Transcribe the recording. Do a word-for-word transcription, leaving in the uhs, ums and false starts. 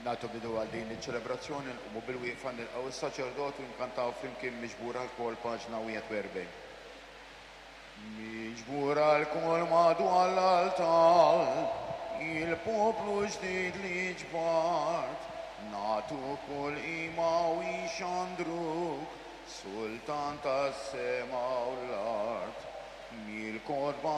Natu bidu għal din iċ-ċelebrazzjoni u bil-wieqfa nilqgħu is-saċerdot u nkantaw flimkien miġbura l-kol paġna wieħed u erbgħin. Miġbura l-kol madu għall-altar, il-poplu ġdid li ġbart, natu kull ima u ixandruk, sultan tas-sema u l-art, mil-kodba